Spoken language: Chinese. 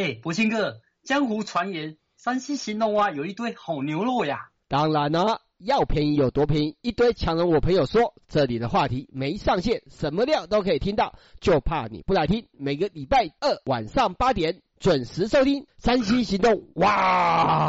博清哥，江湖传言山西兴隆啊有一堆好牛肉呀。 当然了，要便宜有多便宜，一堆强人我朋友说，这里的话题没上限，什么料都可以听到，就怕你不来听。每个礼拜二晚上8点准时收听山西行动，哇！